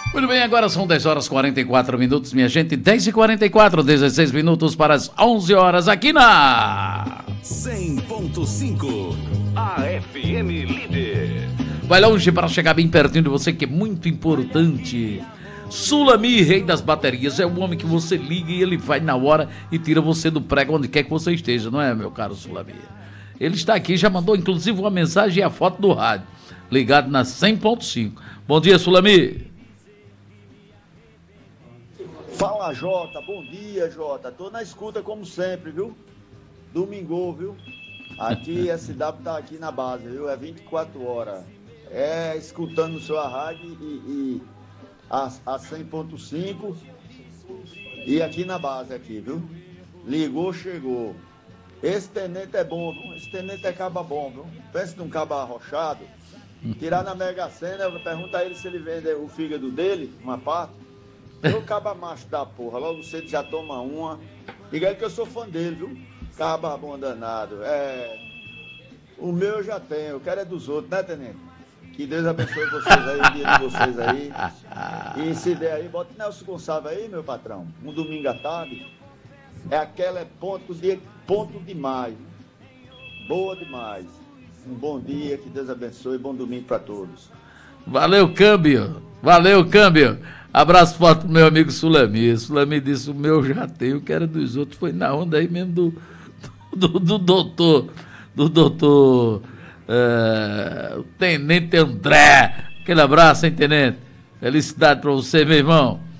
Muito bem, agora são 10 horas e 44 minutos, minha gente. 10h44, 16 minutos para as 11 horas aqui na 100.5 AFM Líder. Vai longe para chegar bem pertinho de você, que é muito importante. Sulami, rei das baterias, é o homem que você liga e ele vai na hora e tira você do prego onde quer que você esteja, não é, meu caro Sulami? Ele está aqui, já mandou inclusive uma mensagem e a foto do rádio, ligado na 100.5. Bom dia, Sulami. Fala, Jota, bom dia, Jota. Tô na escuta como sempre, viu? Domingo, viu? Aqui, SW tá aqui na base, viu? É 24 horas. É escutando o seu rádio e a 100.5 e aqui na base, aqui, viu? Ligou, chegou. Esse tenente é bom, viu? Esse tenente é caba bom, viu? Pensa num caba arrochado. Tirar na Mega Sena, pergunta a ele se ele vende o fígado dele, uma parte. Eu caba macho da porra, logo cedo já toma uma. Diga ele que eu sou fã dele, viu? Caba bom danado. O meu eu já tenho, eu quero é dos outros, né, tenente? Que Deus abençoe vocês aí, o dia de vocês aí. E se der aí, bota Nelson Gonçalves aí, meu patrão. Um domingo à tarde. Aquela é ponto demais. Boa demais. Um bom dia, que Deus abençoe, bom domingo para todos. Valeu, câmbio. Abraço forte pro meu amigo Sulami. Sulami disse, o meu já tenho, que era dos outros. Foi na onda aí mesmo do doutor, o Tenente André. Aquele abraço, hein, Tenente? Felicidade pra você, meu irmão.